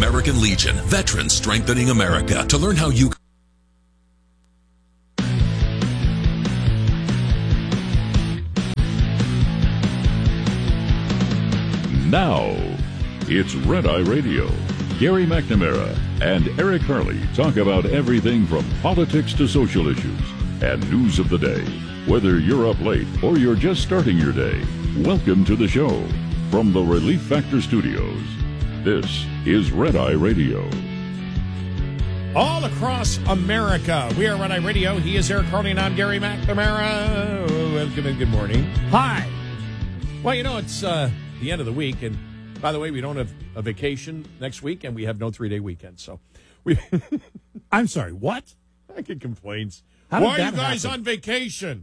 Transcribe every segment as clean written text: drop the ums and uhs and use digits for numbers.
American Legion, veterans strengthening America. To learn how you... Now, it's Red Eye Radio. Gary McNamara and Eric Harley talk about everything from politics to social issues and news of the day. Whether you're up late or you're just starting your day, welcome to the show. From the Relief Factor Studios, this is Red Eye Radio. All across America, we are Red Eye Radio. He is Eric Harley, and I'm Gary McNamara. Welcome and good morning. Hi. Well, you know, it's the end of the week, and by the way, we don't have a vacation next week, and we have no 3-day weekend, so we... I'm sorry, what? I get complaints. How Why did are you that guys happen? on vacation?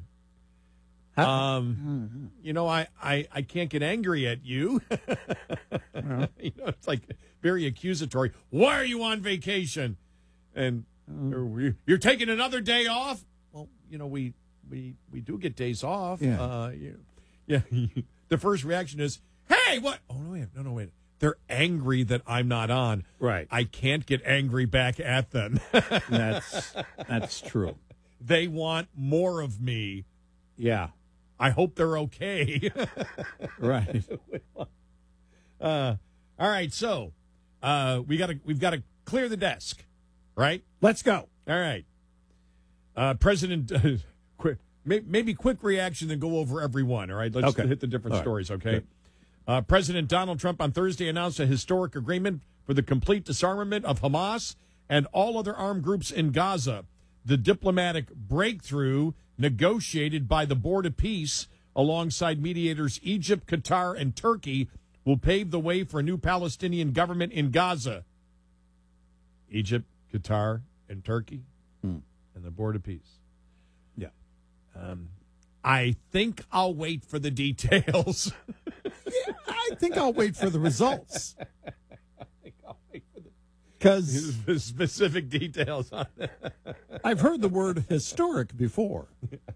You know, I can't get angry at you. You know, it's like very accusatory. Why are you on vacation? And you're taking another day off? Well, you know, we do get days off. Yeah. Yeah. The first reaction is, hey, what? Oh, no, wait. They're angry that I'm not on. Right. I can't get angry back at them. That's true. They want more of me. Yeah. I hope they're okay. Right. All right, so we've got to clear the desk, right? Let's go. All right. President, maybe quick reaction, then go over every one. All right, let's hit the different stories. Okay. President Donald Trump on Thursday announced a historic agreement for the complete disarmament of Hamas and all other armed groups in Gaza. The diplomatic breakthrough negotiated by the Board of Peace alongside mediators Egypt, Qatar, and Turkey will pave the way for a new Palestinian government in Gaza. Egypt, Qatar, and Turkey, and the Board of Peace. Yeah. I think I'll wait for the details. I think I'll wait for the results. Because the specific details on it. I've heard the word historic before.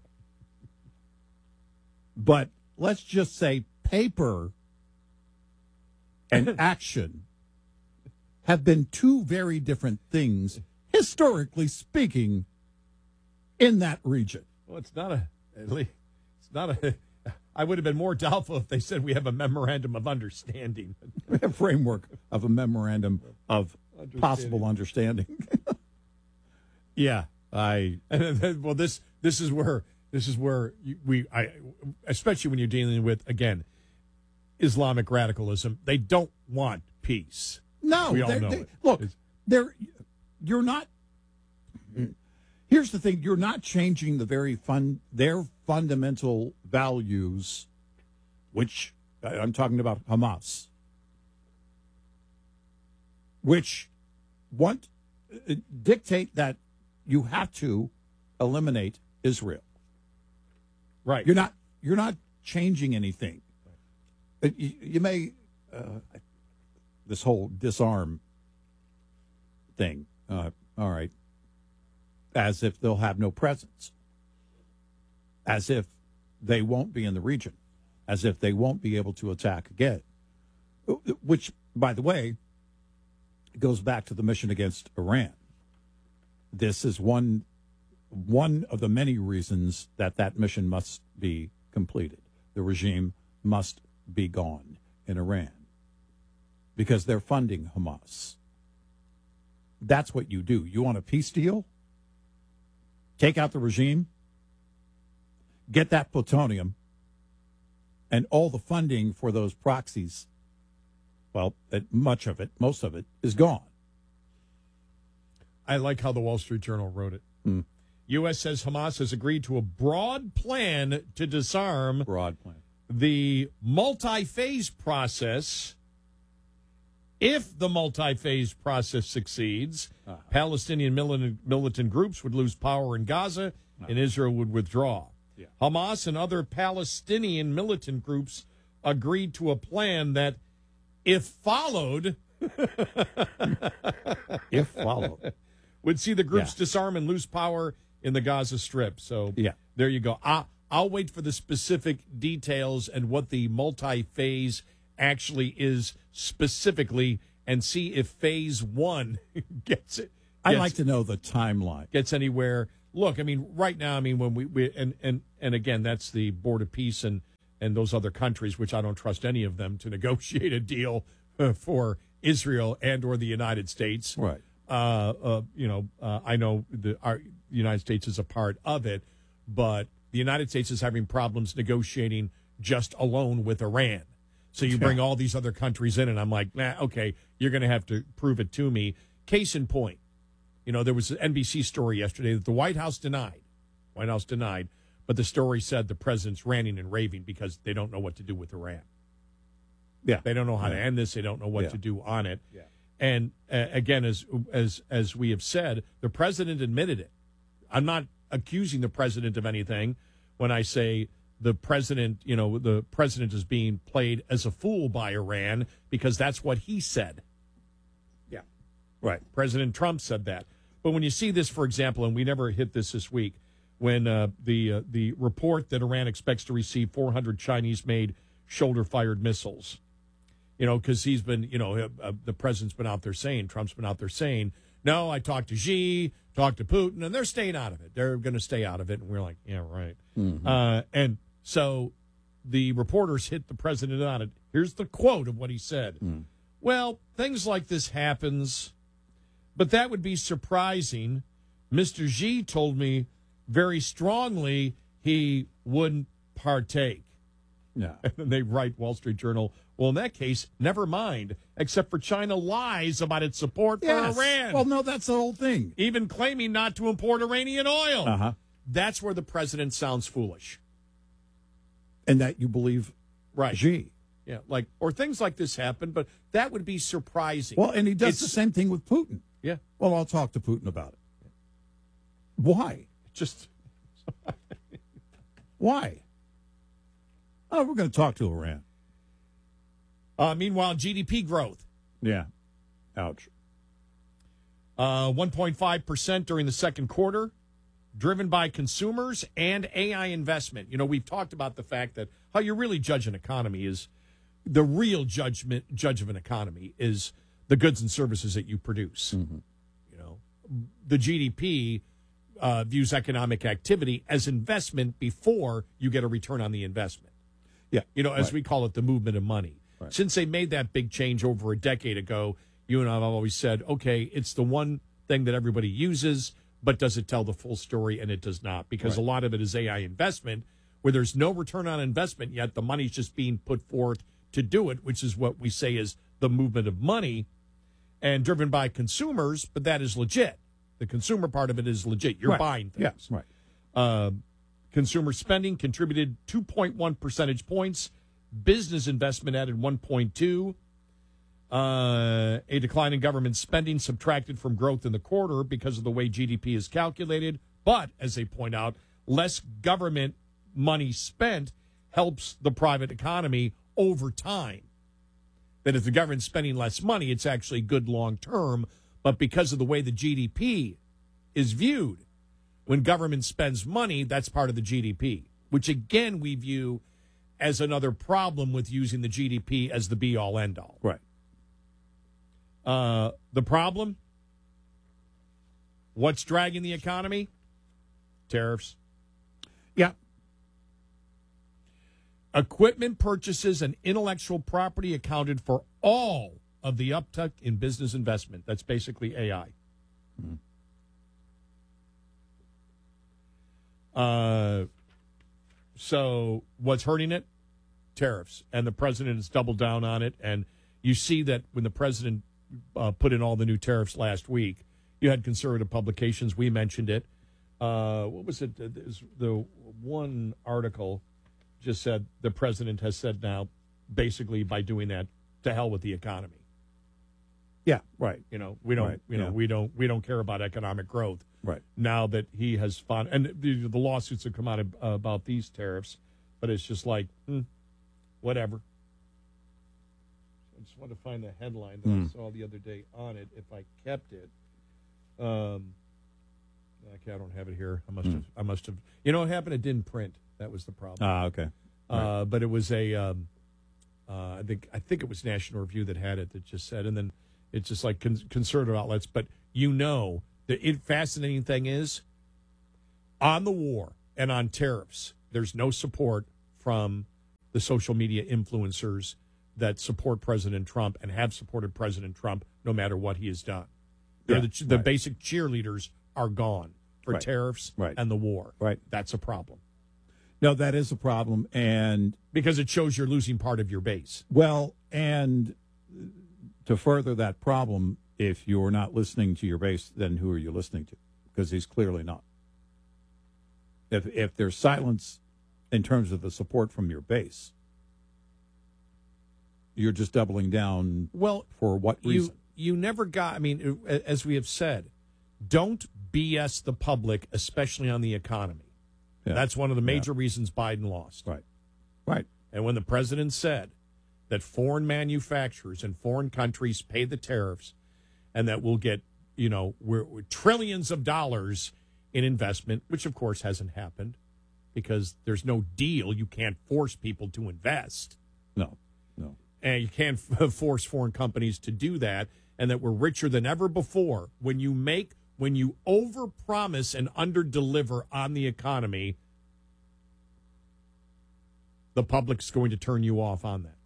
But let's just say paper and action have been two very different things, historically speaking, in that region. Well, it's not a. I would have been more doubtful if they said we have a memorandum of understanding. A framework of a memorandum of possible understanding. Yeah, well, this is where especially when you're dealing with, again, Islamic radicalism, they don't want peace. No, we all know it. Look, you're not. Here's the thing: you're not changing their fundamental values, which I'm talking about Hamas, which dictate that you have to eliminate Israel. Right. You're not changing anything. You may this whole disarm thing. All right. As if they'll have no presence. As if they won't be in the region. As if they won't be able to attack again. Which, by the way, goes back to the mission against Iran. This is one of the many reasons that mission must be completed. The regime must be gone in Iran because they're funding Hamas. That's what you do. You want a peace deal? Take out the regime, get that plutonium, and all the funding for those proxies, well, most of it is gone. I like how the Wall Street Journal wrote it. U.S. says Hamas has agreed to a broad plan to disarm the multi-phase process. If the multi-phase process succeeds, Palestinian militant groups would lose power in Gaza and Israel would withdraw. Yeah. Hamas and other Palestinian militant groups agreed to a plan that, if followed, would see the groups disarm and lose power in the Gaza Strip. So there you go. I'll wait for the specific details and what the multi-phase actually is specifically and see if phase one gets it. I'd like to know the timeline. Gets anywhere. Look, I mean, right now, I mean, when we and again, that's the Board of Peace and those other countries, which I don't trust any of them to negotiate a deal for Israel and or the United States. Right. I know the United States is a part of it, but the United States is having problems negotiating just alone with Iran. So you bring all these other countries in, and I'm like, nah, okay, you're going to have to prove it to me. Case in point, there was an NBC story yesterday that the White House denied. But the story said the president's ranting and raving because they don't know what to do with Iran. Yeah. They don't know how to end this. They don't know what to do on it. Yeah. And again, as we have said, the president admitted it. I'm not accusing the president of anything when I say the president is being played as a fool by Iran because that's what he said. Yeah. Right. President Trump said that. But when you see this, for example, and we never hit this week, when the report that Iran expects to receive 400 Chinese-made shoulder-fired missiles, because he's been, the president's been out there saying, Trump's been out there saying, no, I talked to Xi, talked to Putin, and they're staying out of it. They're going to stay out of it. And we're like, yeah, right. Mm-hmm. And so the reporters hit the president on it. Here's the quote of what he said. Well, things like this happens, but that would be surprising. Mr. Xi told me very strongly he wouldn't partake. Yeah. And then they write, Wall Street Journal, well, in that case, never mind, except for China lies about its support for Iran. Well, no, that's the whole thing. Even claiming not to import Iranian oil. Uh-huh. That's where the president sounds foolish. And that you believe Xi. Yeah, or things like this happen, but that would be surprising. Well, and he does the same thing with Putin. Yeah. Well, I'll talk to Putin about it. Why? Just why? Oh, we're going to talk to Iran. Meanwhile, GDP growth. Yeah. Ouch. 1.5% during the second quarter, driven by consumers and AI investment. We've talked about the fact that how you really judge an economy is the real judge of an economy is the goods and services that you produce. Mm-hmm. The GDP views economic activity as investment before you get a return on the investment. Yeah. As we call it, the movement of money. Right. Since they made that big change over a decade ago, you and I have always said, okay, it's the one thing that everybody uses, but does it tell the full story? And it does not, because a lot of it is AI investment, where there's no return on investment yet. The money's just being put forth to do it, which is what we say is the movement of money, and driven by consumers, but that is legit. The consumer part of it is legit. You're buying things. Yeah, right. Consumer spending contributed 2.1 percentage points. Business investment added 1.2. A decline in government spending subtracted from growth in the quarter because of the way GDP is calculated. But, as they point out, less government money spent helps the private economy over time. That if the government's spending less money, it's actually good long term. But because of the way the GDP is viewed, when government spends money, that's part of the GDP, which again we view as another problem with using the GDP as the be-all, end-all. Right. The problem? What's dragging the economy? Tariffs. Yeah. Equipment purchases and intellectual property accounted for all of the uptick in business investment. That's basically AI. Mm-hmm. So what's hurting it? Tariffs. And the president has doubled down on it. And you see that when the president put in all the new tariffs last week, you had conservative publications. We mentioned it. What was it? The one article just said the president has said now, basically by doing that, to hell with the economy. Yeah, right. We don't care about economic growth. Right. Now that he has found, and the lawsuits have come out about these tariffs, but it's just like, whatever. I just want to find the headline that I saw the other day on it. If I kept it, okay, I don't have it here. I must have. You know what happened? It didn't print. That was the problem. Okay. But it was a, I think it was National Review that had it that just said, and then It's just like conservative outlets. But the fascinating thing is, on the war and on tariffs, there's no support from the social media influencers that support President Trump and have supported President Trump no matter what he has done. The basic cheerleaders are gone for tariffs and the war. Right. That's a problem. No, that is a problem. And because it shows you're losing part of your base. Well, and to further that problem, if you're not listening to your base, then who are you listening to? Because he's clearly not. If there's silence in terms of the support from your base, you're just doubling down. Well, for what reason? You never got, I mean, as we have said, don't BS the public, especially on the economy. Yeah. That's one of the major reasons Biden lost. Right. Right. And when the president said that foreign manufacturers in foreign countries pay the tariffs and that we'll get, we're trillions of dollars in investment, which of course hasn't happened because there's no deal. You can't force people to invest. No. And you can't force foreign companies to do that, and that we're richer than ever before. When you overpromise and underdeliver on the economy, the public's going to turn you off on that.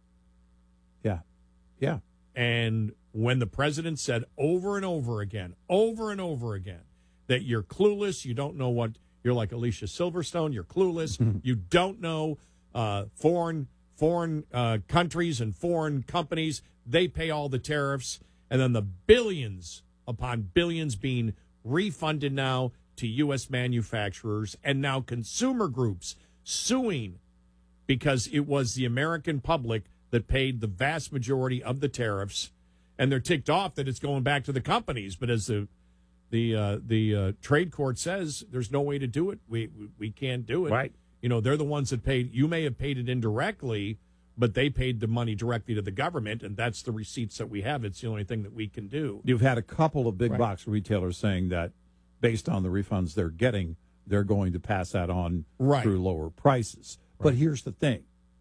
Yeah. And when the president said over and over again, that you're clueless, you don't know what, you're like Alicia Silverstone, you're clueless, you don't know foreign countries and foreign companies, they pay all the tariffs, and then the billions upon billions being refunded now to U.S. manufacturers, and now consumer groups suing because it was the American public that paid the vast majority of the tariffs, and they're ticked off that it's going back to the companies. But as the trade court says, there's no way to do it. We can't do it. Right. They're the ones that paid. You may have paid it indirectly, but they paid the money directly to the government, and that's the receipts that we have. It's the only thing that we can do. You've had a couple of big box retailers saying that based on the refunds they're getting, they're going to pass that on through lower prices. Right. But here's the thing.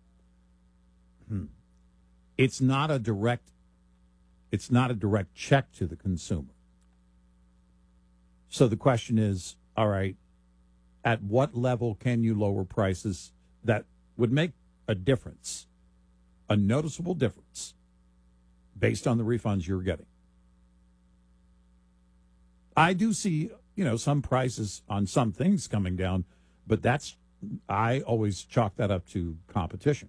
It's not a direct check to the consumer. So the question is, all right, at what level can you lower prices that would make a difference, a noticeable difference, based on the refunds you're getting? I do see, some prices on some things coming down, but I always chalk that up to competition.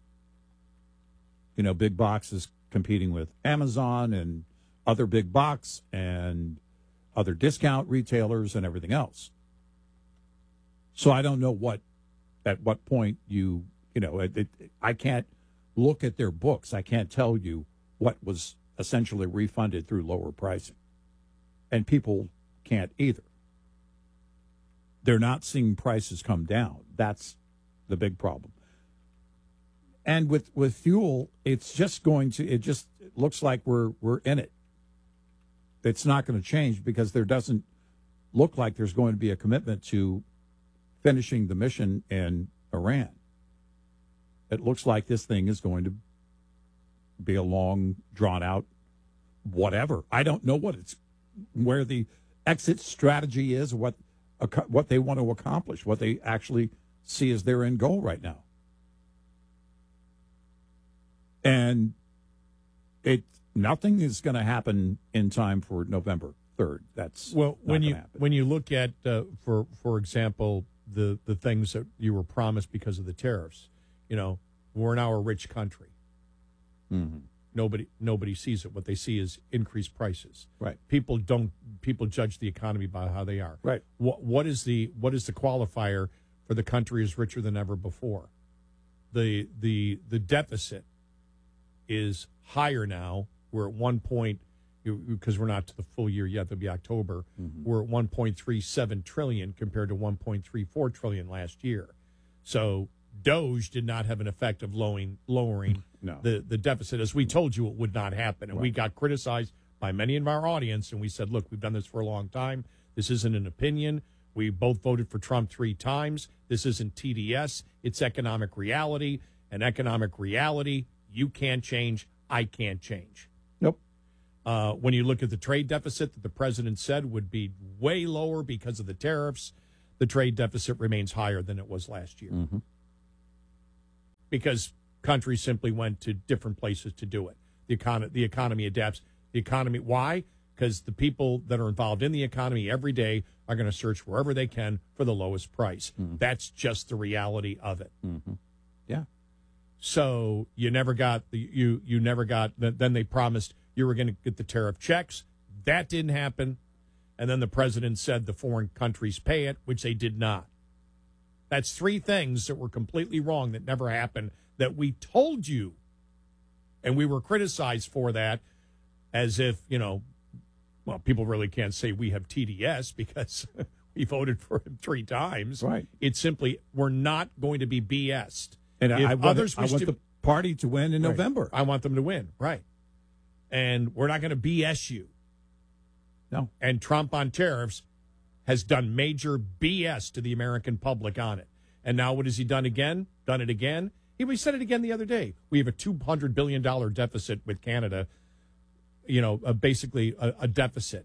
Big box is competing with Amazon and other big box and other discount retailers and everything else. So I don't know at what point I can't look at their books. I can't tell you what was essentially refunded through lower pricing. And people can't either. They're not seeing prices come down. That's the big problem. And with fuel, it just looks like we're in it. It's not going to change because there doesn't look like there's going to be a commitment to finishing the mission in Iran. It looks like this thing is going to be a long, drawn-out whatever. I don't know where the exit strategy is, what they want to accomplish, what they actually see as their end goal right now. And nothing is going to happen in time for November 3rd. That's when you look at for example the things that you were promised because of the tariffs. We're now a rich country. Mm-hmm. Nobody sees it. What they see is increased prices. Right. People judge the economy by how they are. Right. What is the qualifier for the country is richer than ever before? The deficit is higher now. We're at 1 point, because we're not to the full year yet. That'll be October. Mm-hmm. We're at 1.37 trillion compared to 1.34 trillion last year. So DOGE did not have an effect of lowering the deficit, as we told you it would not happen. And we got criticized by many of our audience, and we said, look, we've done this for a long time. This isn't an opinion. We both voted for Trump 3 times. This isn't TDS. It's economic reality. And economic reality, you can't change. I can't change. Nope. When you look at the trade deficit that the president said would be way lower because of the tariffs, the trade deficit remains higher than it was last year. Mm-hmm. Because countries simply went to different places to do it. The economy adapts. The economy, why? Because the people that are involved in the economy every day are going to search wherever they can for the lowest price. Mm-hmm. That's just the reality of it. Mm-hmm. Yeah. So you never got you never got. Then they promised you were going to get the tariff checks. That didn't happen. And then the president said the foreign countries pay it, which they did not. That's three things that were completely wrong that never happened, that we told you. And we were criticized for that as if, well, people really can't say we have TDS because we voted for him 3 times. Right. It's simply, we're not going to be BS'd. And I want the party to win in November. I want them to win, right. And we're not going to BS you. No. And Trump on tariffs has done major BS to the American public on it. And now what has he done again? Done it again? We said it again the other day. We have a $200 billion deficit with Canada, basically a deficit,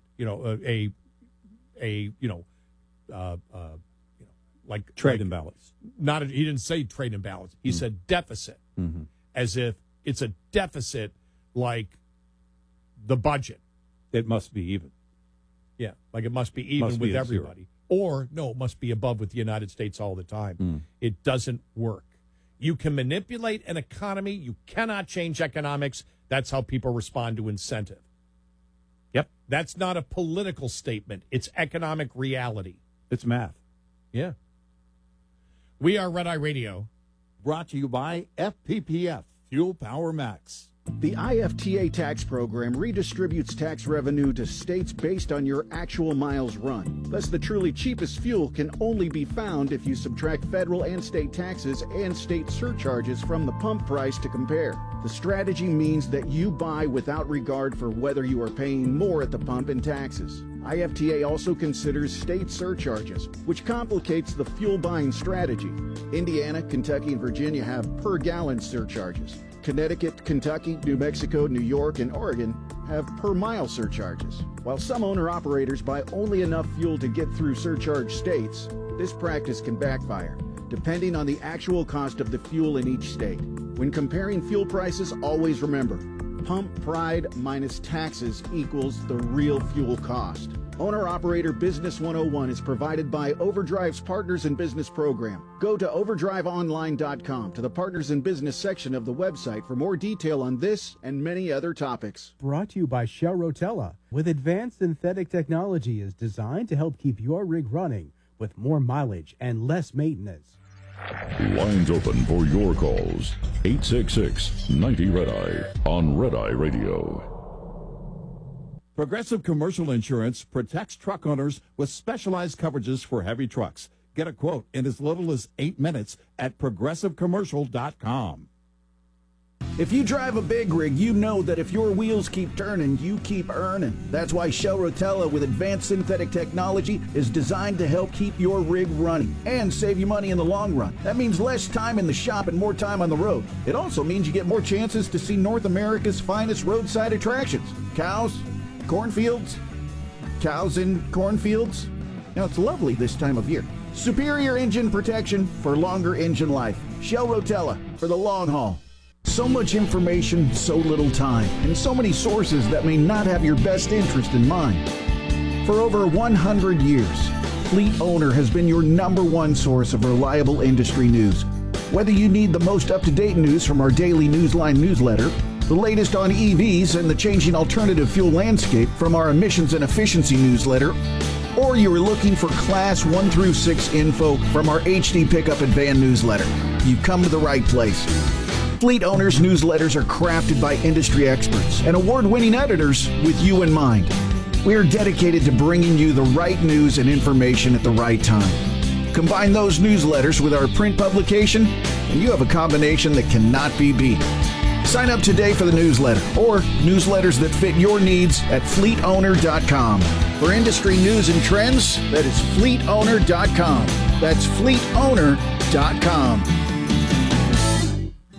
like trade imbalance. He didn't say trade imbalance. He said deficit, as if it's a deficit like the budget. It must be even. Yeah, like it must be even with everybody. Or, no, it must be above with the United States all the time. It doesn't work. You can manipulate an economy. You cannot change economics. That's how people respond to incentive. Yep. That's not a political statement. It's economic reality. It's math. Yeah. We are Red Eye Radio. Brought to you by FPPF, Fuel Power Max. The IFTA tax program redistributes tax revenue to states based on your actual miles run. Thus, the truly cheapest fuel can only be found if you subtract federal and state taxes and state surcharges from the pump price to compare. The strategy means that you buy without regard for whether you are paying more at the pump in taxes. IFTA also considers state surcharges, which complicates the fuel buying strategy. Indiana, Kentucky, and Virginia have per-gallon surcharges. Connecticut, Kentucky, New Mexico, New York, and Oregon have per-mile surcharges. While some owner-operators buy only enough fuel to get through surcharge states, this practice can backfire, depending on the actual cost of the fuel in each state. When comparing fuel prices, always remember, pump pride minus taxes equals the real fuel cost. Owner-Operator Business 101 is provided by Overdrive's Partners in Business program. Go to overdriveonline.com to the Partners in Business section of the website for more detail on this and many other topics. Brought to you by Shell Rotella. With advanced synthetic technology is designed to help keep your rig running with more mileage and less maintenance. Lines open for your calls. 866-90-RED-EYE on Red Eye Radio. Progressive Commercial Insurance protects truck owners with specialized coverages for heavy trucks. Get a quote in as little as 8 minutes at progressivecommercial.com. If you drive a big rig, you know that if your wheels keep turning, you keep earning. That's why Shell Rotella with advanced synthetic technology is designed to help keep your rig running and save you money in the long run. That means less time in the shop and more time on the road. It also means you get more chances to see North America's finest roadside attractions. Cows, cornfields, cows in cornfields. Now, it's lovely this time of year. Superior engine protection for longer engine life. Shell Rotella for the long haul. So much information, so little time, and so many sources that may not have your best interest in mind. For over 100 years, Fleet Owner has been your #1 source of reliable industry news. Whether you need the most up-to-date news from our daily Newsline newsletter, the latest on EVs and the changing alternative fuel landscape from our emissions and efficiency newsletter, or you are looking for Class 1 through 6 info from our HD Pickup and Van newsletter, you've come to the right place. Fleet Owners newsletters are crafted by industry experts and award-winning editors with you in mind. We are dedicated to bringing you the right news and information at the right time. Combine those newsletters with our print publication, and you have a combination that cannot be beat. Sign up today for the newsletter or newsletters that fit your needs at fleetowner.com. For industry news and trends, that is fleetowner.com. That's fleetowner.com.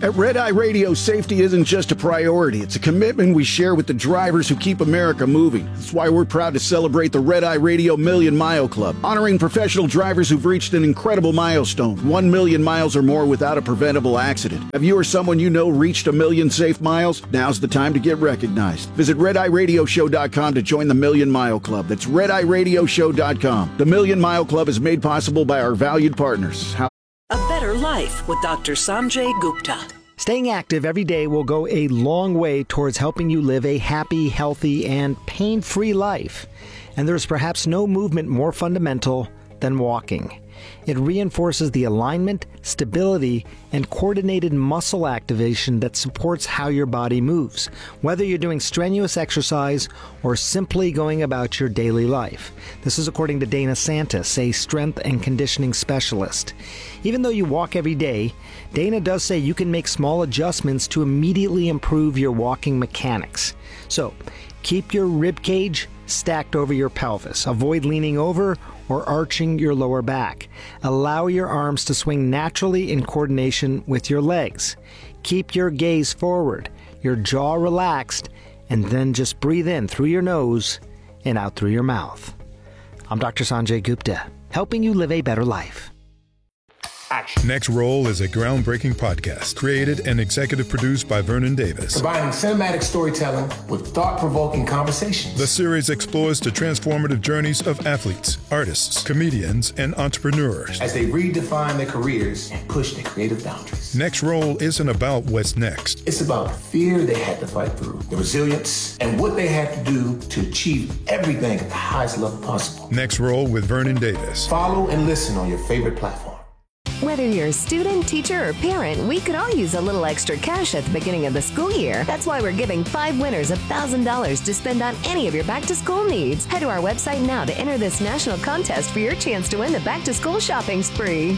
At Red Eye Radio, safety isn't just a priority. It's a commitment we share with the drivers who keep America moving. That's why we're proud to celebrate the Red Eye Radio Million Mile Club, honoring professional drivers who've reached an incredible milestone, 1 million miles or more without a preventable accident. Have you or someone you know reached 1 million safe miles? Now's the time to get recognized. Visit RedEyeRadioShow.com to join the Million Mile Club. That's RedEyeRadioShow.com. The Million Mile Club is made possible by our valued partners. A Better Life with Dr. Sanjay Gupta. Staying active every day will go a long way towards helping you live a happy, healthy, and pain-free life. And there's perhaps no movement more fundamental than walking. It reinforces the alignment, stability, and coordinated muscle activation that supports how your body moves, whether you're doing strenuous exercise or simply going about your daily life. This is according to Dana Santis, a strength and conditioning specialist. Even though you walk every day, Dana does say you can make small adjustments to immediately improve your walking mechanics. So, keep your rib cage stacked over your pelvis. Avoid leaning over or arching your lower back. Allow your arms to swing naturally in coordination with your legs. Keep your gaze forward, your jaw relaxed, and then just breathe in through your nose and out through your mouth. I'm Dr. Sanjay Gupta, helping you live a better life. Action. Next Roll is a groundbreaking podcast created and executive produced by Vernon Davis. Combining cinematic storytelling with thought-provoking conversations. The series explores the transformative journeys of athletes, artists, comedians, and entrepreneurs as they redefine their careers and push their creative boundaries. Next Roll isn't about what's next. It's about the fear they had to fight through, the resilience, and what they had to do to achieve everything at the highest level possible. Next Roll with Vernon Davis. Follow and listen on your favorite platform. Whether you're a student, teacher, or parent, we could all use a little extra cash at the beginning of the school year. That's why we're giving 5 winners $1,000 to spend on any of your back-to-school needs. Head to our website now to enter this national contest for your chance to win the back-to-school shopping spree.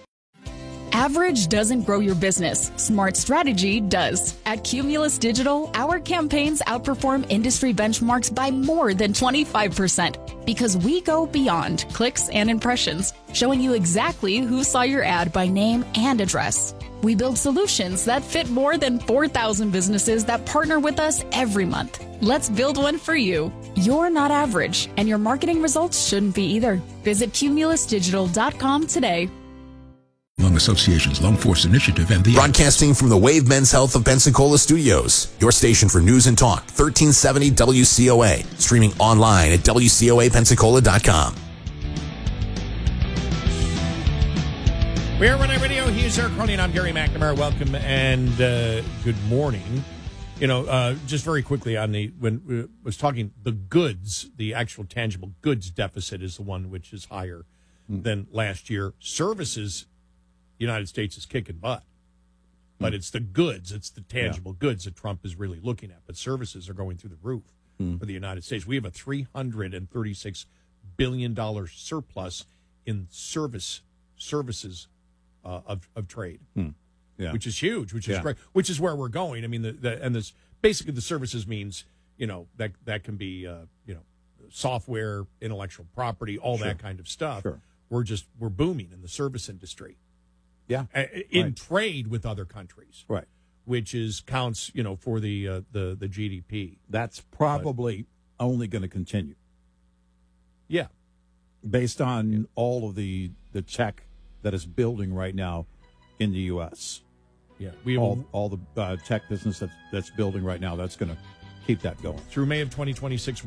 Average doesn't grow your business. Smart strategy does. At Cumulus Digital, our campaigns outperform industry benchmarks by more than 25% because we go beyond clicks and impressions, showing you exactly who saw your ad by name and address. We build solutions that fit more than 4,000 businesses that partner with us every month. Let's build one for you. You're not average, and your marketing results shouldn't be either. Visit cumulusdigital.com today. Lung Association's Lung Force Initiative and the broadcasting from the Wave Men's Health of Pensacola studios, your station for news and talk, 1370 WCOA, streaming online at WCOAPensacola.com. We are Red Eye Radio. He's Eric Carly, and I'm Gary McNamara. Welcome and good morning. You know, just very quickly on when we was talking, the goods, the actual tangible goods deficit is the one which is higher than last year. Services, United States is kicking butt, but it's the goods, it's the tangible goods that Trump is really looking at. But services are going through the roof for the United States. We have a $336 billion surplus in services of trade, which is huge, which is great, which is where we're going. I mean, and this basically the services means, you know, that can be you know, software, intellectual property, all that kind of stuff. We're booming in the service industry. In trade with other countries, which counts, you know, for the GDP. That's probably only going to continue. Based on all of the tech that is building right now in the U.S. We have all the tech business that's building right now. That's going to keep that going through May of 2026.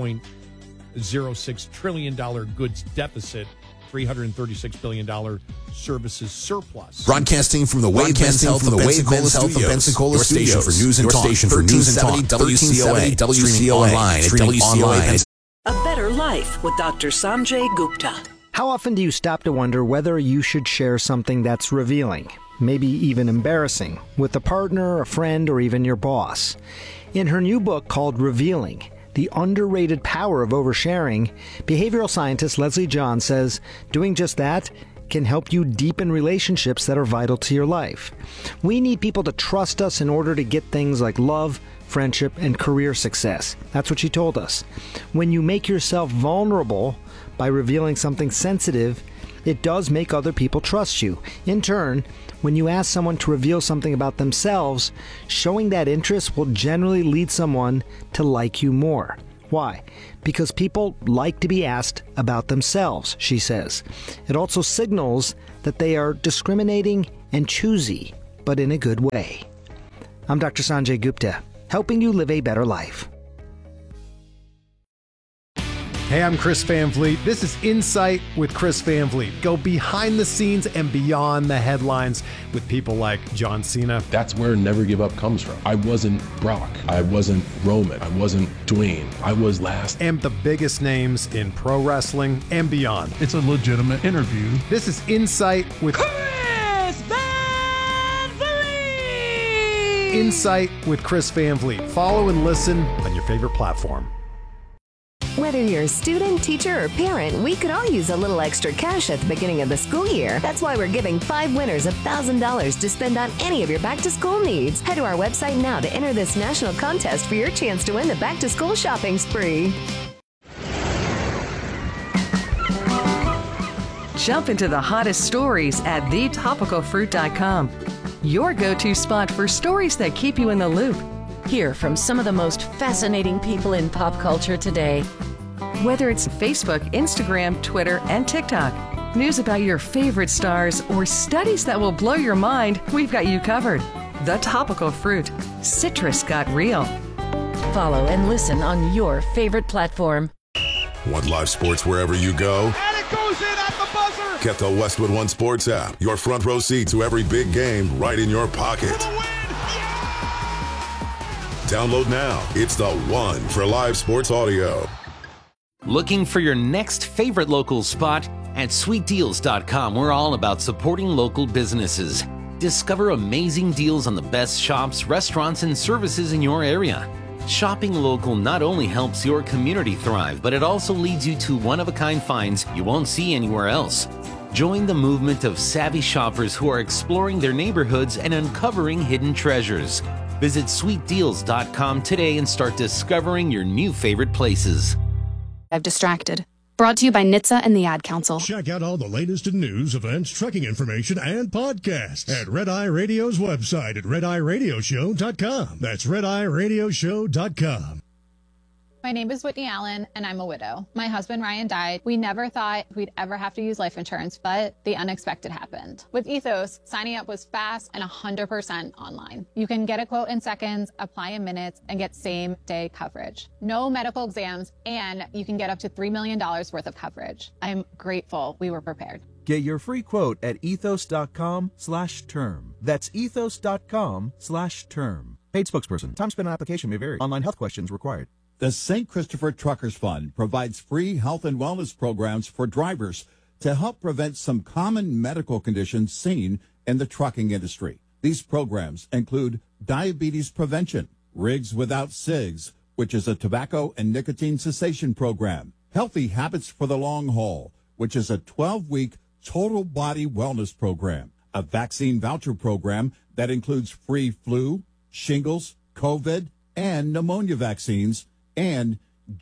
$1.06 trillion goods deficit. $336 billion services surplus. Broadcasting from the Wave Men's Health of Pensacola studios, your station for news and talk, 1370 WCOA, streaming online at A Better Life with Dr. Sanjay Gupta. How often do you stop to wonder whether you should share something that's revealing, maybe even embarrassing, with a partner, a friend, or even your boss? In her new book called Revealing, The Underrated Power of Oversharing, behavioral scientist Leslie John says doing just that can help you deepen relationships that are vital to your life. We need people to trust us in order to get things like love, friendship, and career success. That's what she told us. When you make yourself vulnerable by revealing something sensitive, it does make other people trust you. In turn, when you ask someone to reveal something about themselves, showing that interest will generally lead someone to like you more. Why? Because people like to be asked about themselves, she says. It also signals that they are discriminating and choosy, but in a good way. I'm Dr. Sanjay Gupta, helping you live a better life. Hey, I'm Chris Van Vliet. This is Insight with Chris Van Vliet. Go behind the scenes and beyond the headlines with people like John Cena. That's where Never Give Up comes from. I wasn't Brock. I wasn't Roman. I wasn't Dwayne. I was last. And the biggest names in pro wrestling and beyond. It's a legitimate interview. This is Insight with Chris Van Vliet! Insight with Chris Van Vliet. Follow and listen on your favorite platform. Whether you're a student, teacher, or parent, we could all use a little extra cash at the beginning of the school year. That's why we're giving 5 winners $1,000 to spend on any of your back-to-school needs. Head to our website now to enter this national contest for your chance to win the back-to-school shopping spree. Jump into the hottest stories at thetopicalfruit.com. Your go-to spot for stories that keep you in the loop. Hear from some of the most fascinating people in pop culture today. Whether it's Facebook, Instagram, Twitter, and TikTok, news about your favorite stars, or studies that will blow your mind, we've got you covered. The Topical Fruit. Citrus got real. Follow and listen on your favorite platform. Want live sports wherever you go? And it goes in at the buzzer! Get the Westwood One Sports app. Your front row seat to every big game right in your pocket. Download now. It's the one for live sports audio. Looking for your next favorite local spot? At sweetdeals.com, we're all about supporting local businesses. Discover amazing deals on the best shops, restaurants, and services in your area. Shopping local not only helps your community thrive, but it also leads you to one-of-a-kind finds you won't see anywhere else. Join the movement of savvy shoppers who are exploring their neighborhoods and uncovering hidden treasures. Visit sweetdeals.com today and start discovering your new favorite places. I've distracted. Brought to you by NHTSA and the Ad Council. Check out all the latest in news, events, trucking information, and podcasts at Red Eye Radio's website at rediradioshow.com. That's rediradioshow.com. My name is Whitney Allen, and I'm a widow. My husband, Ryan, died. We never thought we'd ever have to use life insurance, but the unexpected happened. With Ethos, signing up was fast and 100% online. You can get a quote in seconds, apply in minutes, and get same-day coverage. No medical exams, and you can get up to $3 million worth of coverage. I'm grateful we were prepared. Get your free quote at ethos.com/term. That's ethos.com/term. Paid spokesperson. Time spent on application may vary. Online health questions required. The St. Christopher Truckers Fund provides free health and wellness programs for drivers to help prevent some common medical conditions seen in the trucking industry. These programs include diabetes prevention, Rigs Without Cigs, which is a tobacco and nicotine cessation program, Healthy Habits for the Long Haul, which is a 12-week total body wellness program, a vaccine voucher program that includes free flu, shingles, COVID, and pneumonia vaccines, and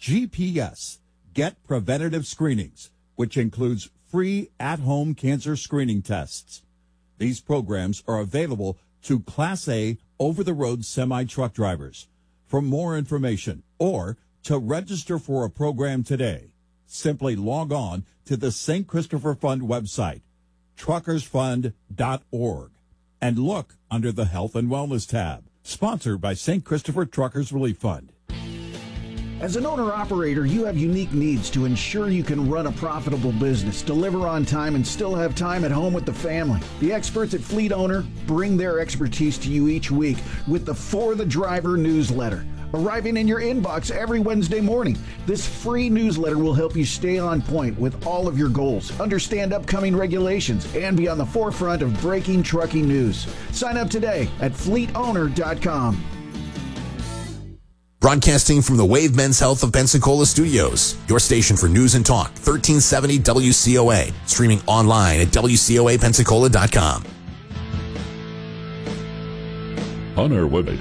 GPS, Get Preventative Screenings, which includes free at-home cancer screening tests. These programs are available to Class A over-the-road semi-truck drivers. For more information or to register for a program today, simply log on to the St. Christopher Fund website, truckersfund.org, and look under the Health and Wellness tab. Sponsored by St. Christopher Truckers Relief Fund. As an owner-operator, you have unique needs to ensure you can run a profitable business, deliver on time, and still have time at home with the family. The experts at Fleet Owner bring their expertise to you each week with the For the Driver newsletter, arriving in your inbox every Wednesday morning. This free newsletter will help you stay on point with all of your goals, understand upcoming regulations, and be on the forefront of breaking trucking news. Sign up today at fleetowner.com. Broadcasting from the Wave Men's Health of Pensacola Studios, your station for news and talk, 1370 WCOA, streaming online at WCOAPensacola.com. On our website,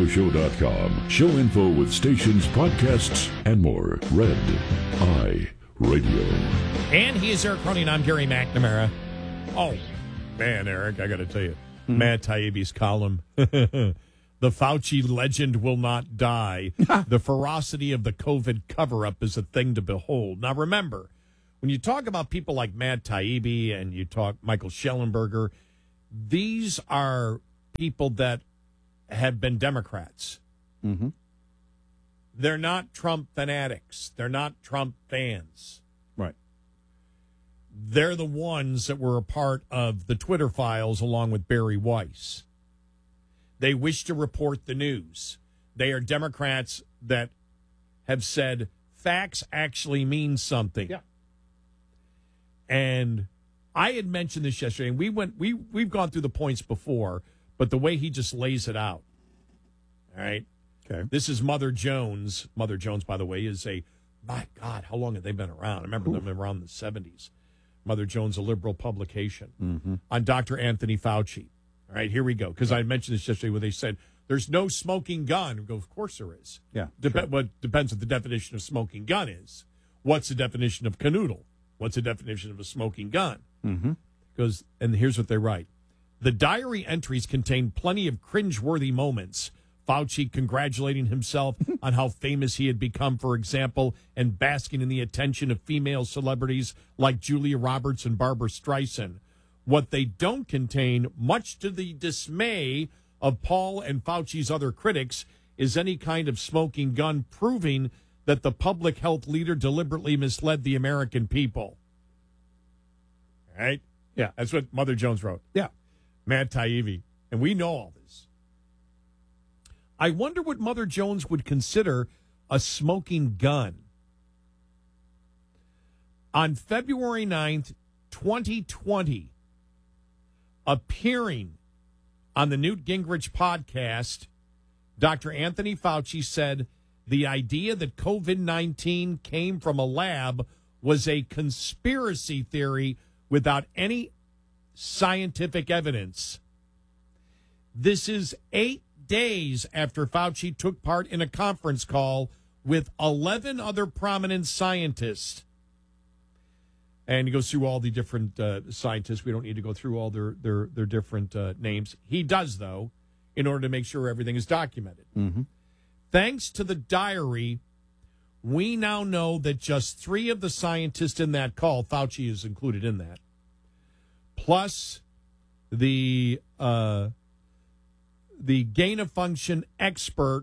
RedEyeRadioshow.com. Show info with stations, podcasts, and more. Red Eye Radio. And he is Eric Cronin. I'm Gary McNamara. Oh, man, Eric, I got to tell you, Matt Taibbi's column. The Fauci legend will not die. The ferocity of the COVID cover-up is a thing to behold. Now, remember, when you talk about people like Matt Taibbi and you talk Michael Schellenberger, these are people that have been Democrats. Mm-hmm. They're not Trump fanatics. They're not Trump fans. Right. They're the ones that were a part of the Twitter files along with Barry Weiss. They wish to report the news. They are Democrats that have said facts actually mean something. Yeah. And I had mentioned this yesterday, and we've gone through the points before, but the way he just lays it out. All right. Okay. This is Mother Jones. Mother Jones, by the way, is my God, how long have they been around? I remember them around the 70s. Mother Jones, a liberal publication on Dr. Anthony Fauci. All right, here we go. Because I mentioned this yesterday where they said there's no smoking gun. We go, of course there is. Yeah. What depends what the definition of smoking gun is. What's the definition of canoodle? What's the definition of a smoking gun? Because, and here's what they write. The diary entries contain plenty of cringeworthy moments. Fauci congratulating himself on how famous he had become, for example, and basking in the attention of female celebrities like Julia Roberts and Barbara Streisand. What they don't contain, much to the dismay of Paul and Fauci's other critics, is any kind of smoking gun proving that the public health leader deliberately misled the American people. All right? Yeah. That's what Mother Jones wrote. Yeah. Matt Taibbi. And we know all this. I wonder what Mother Jones would consider a smoking gun. On February 9th, 2020, appearing on the Newt Gingrich podcast, Dr. Anthony Fauci said the idea that COVID-19 came from a lab was a conspiracy theory without any scientific evidence. This is 8 days after Fauci took part in a conference call with 11 other prominent scientists. And he goes through all the different scientists. We don't need to go through all their different names. He does, though, in order to make sure everything is documented. Thanks to the diary, we now know that just 3 of the scientists in that call, Fauci is included in that, plus the gain-of-function expert,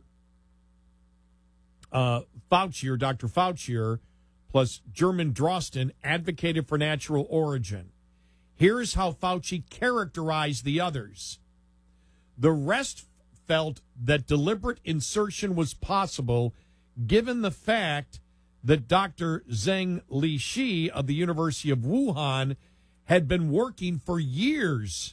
Fauci, or Dr. Fauci, plus German Drosten, advocated for natural origin. Here's how Fauci characterized the others. The rest felt that deliberate insertion was possible given the fact that Dr. Zheng Lishi of the University of Wuhan had been working for years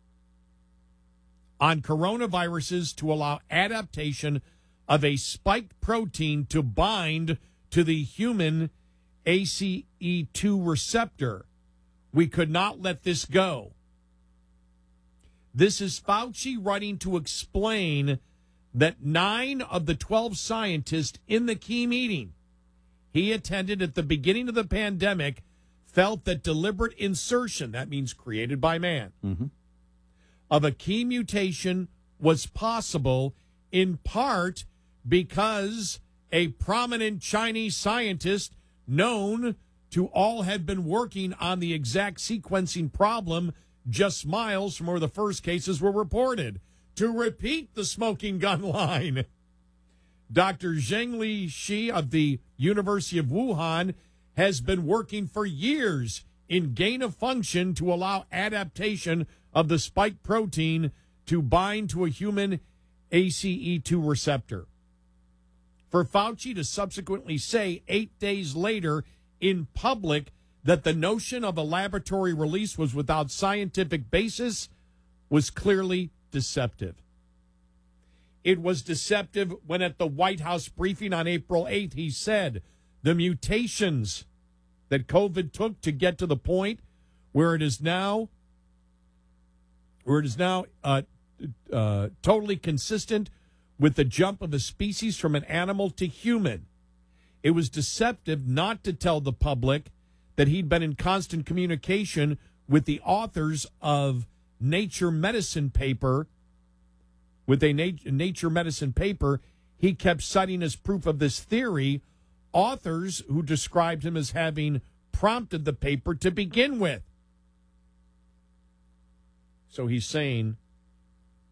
on coronaviruses to allow adaptation of a protein to bind to the human ACE2 receptor. We could not let this go. This is Fauci writing to explain that 9 of the 12 scientists in the key meeting he attended at the beginning of the pandemic felt that deliberate insertion, that means created by man, of a key mutation was possible, in part because a prominent Chinese scientist known to all had been working on the exact sequencing problem just miles from where the first cases were reported. To repeat the smoking gun line, Dr. Zheng Lishi of the University of Wuhan has been working for years in gain-of-function to allow adaptation of the spike protein to bind to a human ACE2 receptor. For Fauci to subsequently say 8 days later in public that the notion of a laboratory release was without scientific basis was clearly deceptive. It was deceptive when at the White House briefing on April 8th, he said the mutations that COVID took to get to the point where it is now totally consistent with the jump of a species from an animal to human it was deceptive not to tell the public that he'd been in constant communication with the authors of Nature Medicine paper. With a Nature Medicine paper, he kept citing as proof of this theory authors who described him as having prompted the paper to begin with. So he's saying